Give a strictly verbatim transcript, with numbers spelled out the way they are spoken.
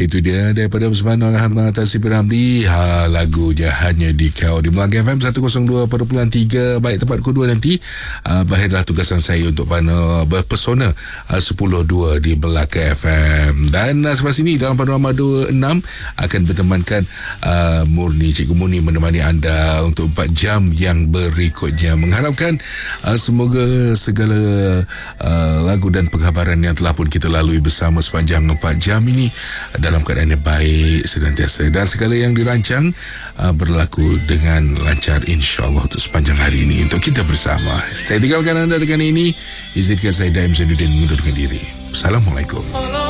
Itu dia daripada Bersama Ahmad Tasib Ramli, ha, lagunya Hanya di Kau di Melaka F M seratus dua perpuluhan tiga. Baik, tempat kedua nanti uh, berakhirlah tugasan saya untuk mana berpesona uh, sepuluh dua di Melaka F M. Dan uh, selepas ini dalam panorama dua puluh enam akan bertemankan uh, Murni, Cikgu Murni menemani anda untuk empat jam yang berikutnya. Mengharapkan uh, semoga segala uh, lagu dan penghabaran yang telah pun kita lalui bersama sepanjang empat jam ini dalam keadaan yang baik senantiasa, dan segala yang dirancang uh, berlaku dengan lancar insya-Allah untuk sepanjang hari ini untuk kita bersama. Saya tinggalkan anda dengan ini. Izinkan saya Daim Zainuddin mengundurkan diri. Assalamualaikum.